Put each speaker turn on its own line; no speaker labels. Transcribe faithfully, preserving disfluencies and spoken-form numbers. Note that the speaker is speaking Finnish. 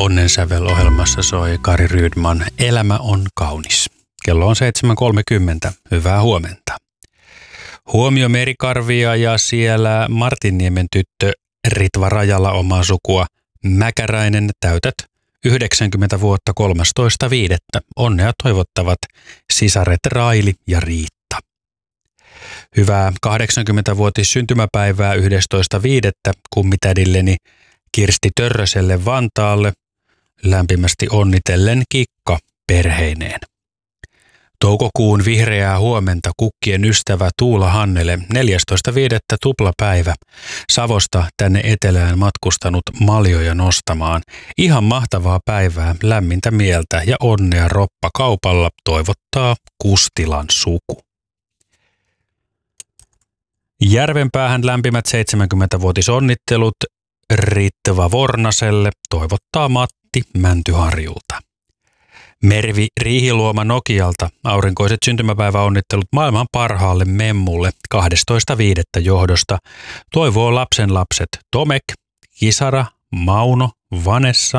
Onnensävel-ohjelmassa soi Kari Rydman Elämä on kaunis. Kello on seitsemän kolmekymmentä. Hyvää huomenta. Huomio Merikarvia ja siellä Martinniemen tyttö Ritva Rajala omaa sukua. Mäkäräinen, täytät yhdeksänkymmentä vuotta kolmastoista viidettä. Onnea toivottavat sisaret Raili ja Riitta. Hyvää kahdeksankymmentävuotis syntymäpäivää yhdestoista viidettä kummitädilleni Kirsti Törröselle Vantaalle. Lämpimästi onnitellen Kikka perheineen. Toukokuun vihreää huomenta kukkien ystävä Tuula Hannele neljästoista viidettä tuplapäivä. Savosta tänne etelään matkustanut maljoja nostamaan. Ihan mahtavaa päivää, lämmintä mieltä ja onnea roppakaupalla toivottaa Kustilan suku. Järvenpäähän lämpimät seitsemänkymmentävuotisonnittelut Ritva Vornaselle toivottaa Matti Mäntyharjulta. Mervi Riihiluoma Nokialta aurinkoiset syntymäpäiväonnittelut maailman parhaalle memmulle kahdestoista viidettä johdosta. Toivoo lapsenlapset Tomek, Kisara, Mauno, Vanessa,